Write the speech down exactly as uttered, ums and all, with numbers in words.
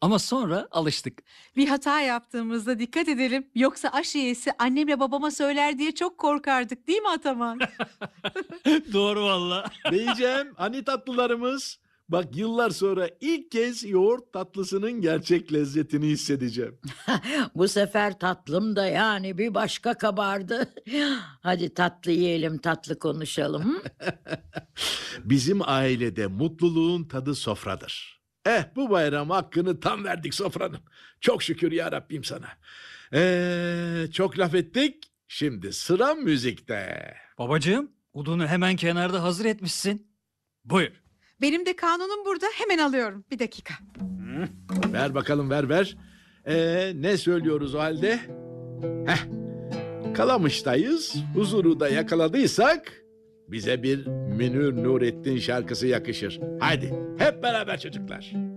Ama sonra alıştık. Bir hata yaptığımızda dikkat edelim. Yoksa aş üyesi annemle babama söyler diye çok korkardık, değil mi Ataman? Doğru valla. Diyeceğim hani tatlılarımız? Bak yıllar sonra ilk kez yoğurt tatlısının gerçek lezzetini hissedeceğim. Bu sefer tatlım da yani bir başka kabardı. Hadi tatlı yiyelim, tatlı konuşalım. hı? Bizim ailede mutluluğun tadı sofradır. Eh bu bayram hakkını tam verdik sofranın. Çok şükür ya Rabbim sana. Ee, çok laf ettik. Şimdi sıra müzikte. Babacığım, udunu hemen kenarda hazır etmişsin. Buyur. Benim de kanunum burada. Hemen alıyorum. Bir dakika. Ver bakalım ver ver. Ee, ne söylüyoruz o halde? Heh. Kalamış'tayız. Huzuru da yakaladıysak bize bir Münir Nurettin şarkısı yakışır. Haydi hep beraber çocuklar.